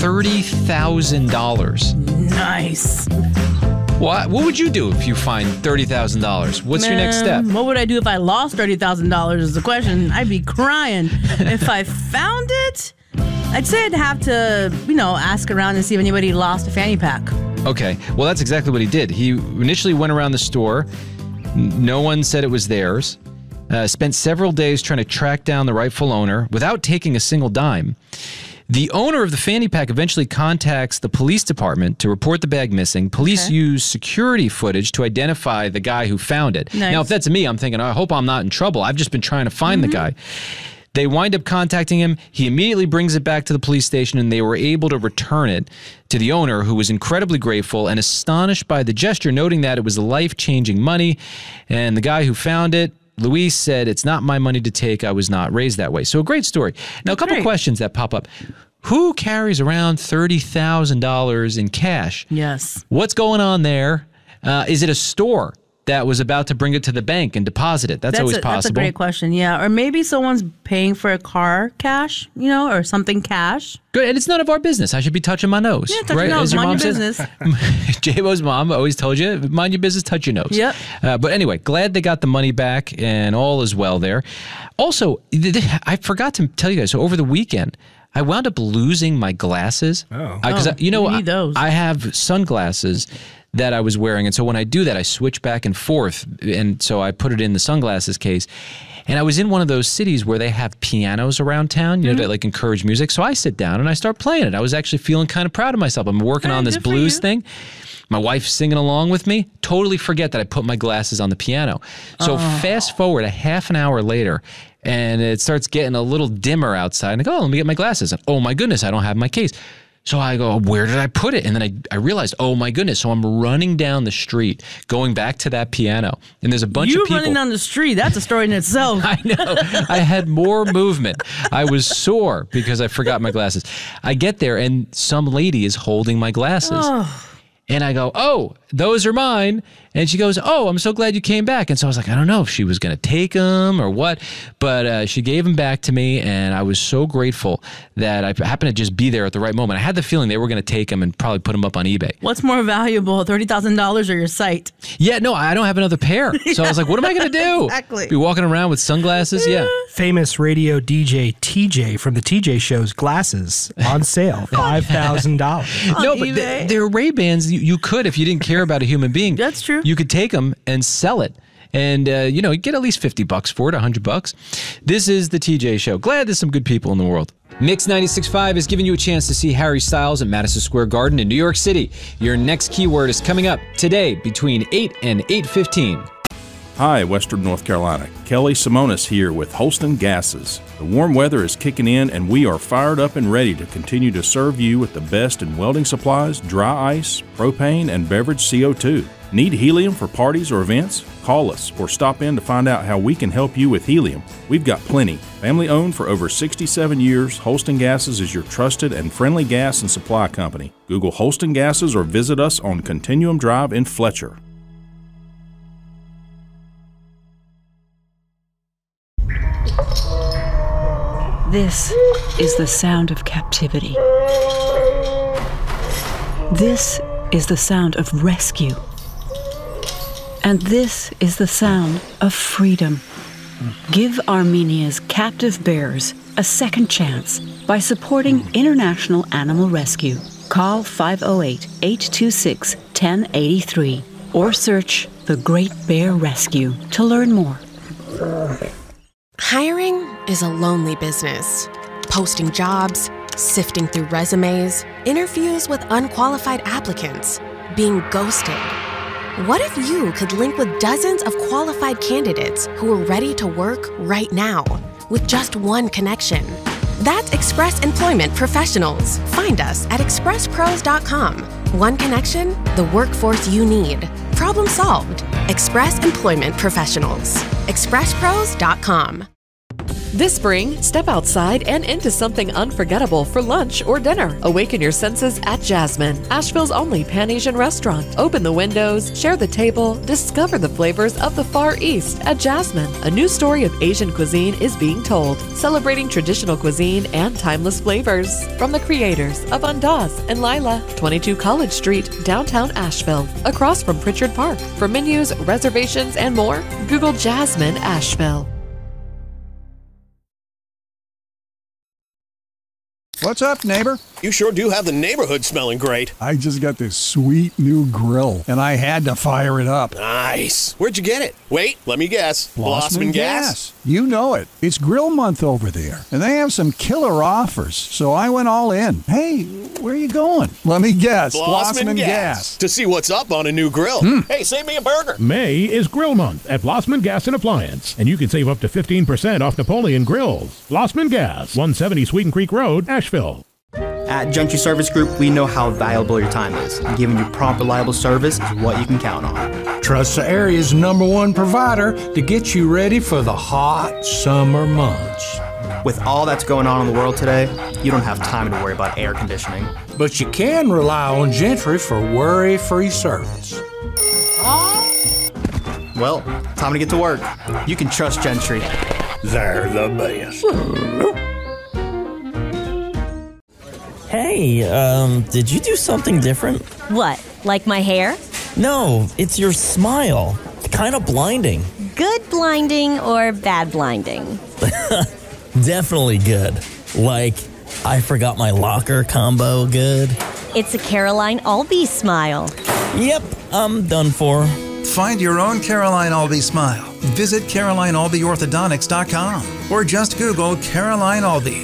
$30,000. Nice. What would you do if you find $30,000? What's your next step? What would I do if I lost $30,000 is the question. I'd be crying. If I found it, I'd say I'd have to, ask around and see if anybody lost a fanny pack. Okay. Well, that's exactly what he did. He initially went around the store. No one said it was theirs. Spent several days trying to track down the rightful owner without taking a single dime. The owner of the fanny pack eventually contacts the police department to report the bag missing. Police use security footage to identify the guy who found it. Nice. Now, if that's me, I'm thinking, I hope I'm not in trouble. I've just been trying to find the guy. They wind up contacting him. He immediately brings it back to the police station, and they were able to return it to the owner, who was incredibly grateful and astonished by the gesture, noting that it was life-changing money. And the guy who found it, Luis, said, "It's not my money to take. I was not raised that way." So a great story. Now, a couple questions that pop up. Who carries around $30,000 in cash? Yes. What's going on there? Is it a store that was about to bring it to the bank and deposit it? That's always possible. That's a great question, yeah. Or maybe someone's paying for a car cash, or something cash. Good, and it's none of our business. I should be touching my nose. Yeah, touch your nose, mind your business. J-Bo's mom always told you, mind your business, touch your nose. Yep. But anyway, glad they got the money back and all is well there. Also, I forgot to tell you guys, so over the weekend, I wound up losing my glasses. Because you need those. I have sunglasses that I was wearing, and so when I do that, I switch back and forth, and so I put it in the sunglasses case. And I was in one of those cities where they have pianos around town, to like encourage music. So I sit down and I start playing it. I was actually feeling kind of proud of myself. I'm working on this blues thing. My wife's singing along with me. Totally forget that I put my glasses on the piano. So fast forward a half an hour later, and it starts getting a little dimmer outside. And I go, let me get my glasses. And oh my goodness, I don't have my case. So I go, where did I put it? And then I realized, oh my goodness. So I'm running down the street, going back to that piano. And there's a bunch of people. You running down the street, that's a story in itself. I know. I had more movement. I was sore because I forgot my glasses. I get there and some lady is holding my glasses. And I go, oh, those are mine. And she goes, oh, I'm so glad you came back. And so I was like, I don't know if she was going to take them or what. But she gave them back to me, and I was so grateful that I happened to just be there at the right moment. I had the feeling they were going to take them and probably put them up on eBay. What's more valuable, $30,000 or your sight? Yeah, no, I don't have another pair. So I was like, what am I going to do? Exactly. Be walking around with sunglasses? Yeah. Famous radio DJ TJ from the TJ Show's glasses on sale, $5,000. No, but they're Ray-Bans. You could, if you didn't care about a human being. That's true. You could take them and sell it. And, you get at least $50 for it, $100. This is the TJ Show. Glad there's some good people in the world. Mix 96.5 is giving you a chance to see Harry Styles at Madison Square Garden in New York City. Your next keyword is coming up today between 8 and 8:15. Hi, Western North Carolina. Kelly Simonis here with Holston Gases. The warm weather is kicking in, and we are fired up and ready to continue to serve you with the best in welding supplies, dry ice, propane, and beverage CO2. Need helium for parties or events? Call us or stop in to find out how we can help you with helium. We've got plenty. Family owned for over 67 years, Holston Gases is your trusted and friendly gas and supply company. Google Holston Gases or visit us on Continuum Drive in Fletcher. This is the sound of captivity. This is the sound of rescue. And this is the sound of freedom. Give Armenia's captive bears a second chance by supporting International Animal Rescue. Call 508-826-1083 or search The Great Bear Rescue to learn more. Hiring is a lonely business. Posting jobs, sifting through resumes, interviews with unqualified applicants, being ghosted. What if you could link with dozens of qualified candidates who are ready to work right now with just one connection? That's Express Employment Professionals. Find us at expresspros.com. One connection, the workforce you need. Problem solved. Express Employment Professionals. expresspros.com. This spring, step outside and into something unforgettable for lunch or dinner. Awaken your senses at Jasmine, Asheville's only Pan-Asian restaurant. Open the windows, share the table, discover the flavors of the Far East at Jasmine. A new story of Asian cuisine is being told, celebrating traditional cuisine and timeless flavors. From the creators of Andaz and Lila, 22 College Street, downtown Asheville, across from Pritchard Park. For menus, reservations, and more, Google Jasmine Asheville. What's up, neighbor? You sure do have the neighborhood smelling great. I just got this sweet new grill, and I had to fire it up. Nice. Where'd you get it? Wait, let me guess. Blossman Gas? You know it. It's grill month over there, and they have some killer offers, so I went all in. Hey, where you going? Let me guess. Blossman Gas. To see what's up on a new grill. Hey, save me a burger. May is Grill Month at Blossman Gas and Appliance, and you can save up to 15% off Napoleon grills. Blossman Gas, 170 Sweeten Creek Road, Asheville. At Gentry Service Group, we know how valuable your time is, and giving you prompt, reliable service is what you can count on. Trust the area's #1 provider to get you ready for the hot summer months. With all that's going on in the world today, you don't have time to worry about air conditioning. But you can rely on Gentry for worry-free service. Well, time to get to work. You can trust Gentry. They're the best. Hey, did you do something different? What, like my hair? No, it's your smile. Kind of blinding. Good blinding or bad blinding? Definitely good. Like, I forgot my locker combo good. It's a Caroline Albee smile. Yep, I'm done for. Find your own Caroline Albee smile. Visit CarolineAlbeeOrthodontics.com or just Google Caroline Albee.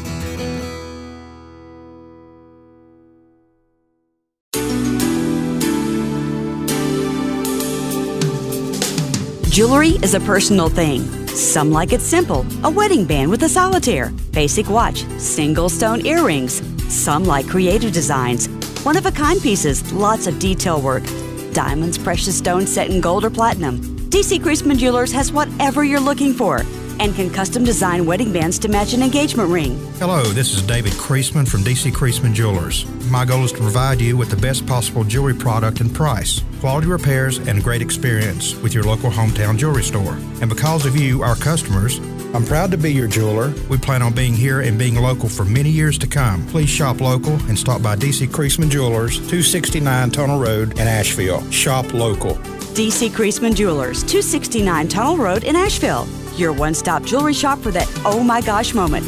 Jewelry is a personal thing. Some like it simple, a wedding band with a solitaire, basic watch, single stone earrings. Some like creative designs, one-of-a-kind pieces, lots of detail work. Diamonds, precious stones set in gold or platinum. DC Creasman Jewelers has whatever you're looking for and can custom design wedding bands to match an engagement ring. Hello, this is David Creasman from DC Creasman Jewelers. My goal is to provide you with the best possible jewelry product and price, quality repairs, and great experience with your local hometown jewelry store. And because of you, our customers, I'm proud to be your jeweler. We plan on being here and being local for many years to come. Please shop local and stop by DC Creasman Jewelers, 269 Tunnel Road in Asheville. Shop local. DC Creasman Jewelers, 269 Tunnel Road in Asheville. Your one-stop jewelry shop for that oh my gosh moment.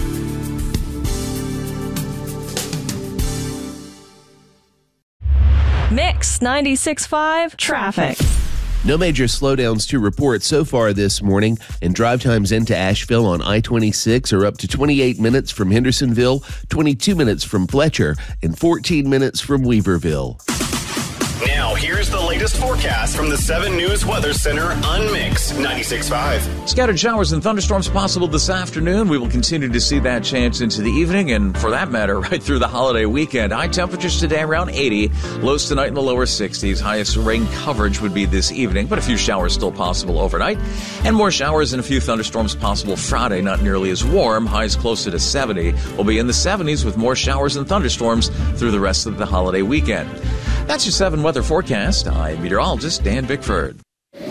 Mix 96.5 traffic. No major slowdowns to report so far this morning, and drive times into Asheville on I-26 are up to 28 minutes from Hendersonville, 22 minutes from Fletcher, and 14 minutes from Weaverville. Now, here's the latest forecast from the 7 News Weather Center on Mix 96.5. Scattered showers and thunderstorms possible this afternoon. We will continue to see that chance into the evening, and for that matter, right through the holiday weekend. High temperatures today around 80, lows tonight in the lower 60s. Highest rain coverage would be this evening, but a few showers still possible overnight. And more showers and a few thunderstorms possible Friday, not nearly as warm. Highs closer to 70. We'll be in the 70s with more showers and thunderstorms through the rest of the holiday weekend. That's your 7 weather forecast. I'm meteorologist Dan Bickford.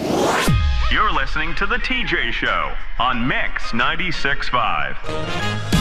You're listening to The TJ Show on Mix 96.5.